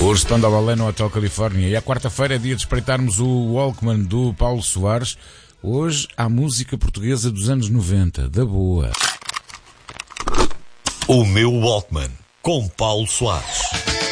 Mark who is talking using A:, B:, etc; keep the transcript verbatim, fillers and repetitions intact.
A: Hoje Spandau Ballet no Hotel Califórnia. E à quarta-feira é dia de espreitarmos o Walkman do Paulo Soares. Hoje há música portuguesa dos anos noventa, da boa.
B: O meu Walkman, com Paulo Soares.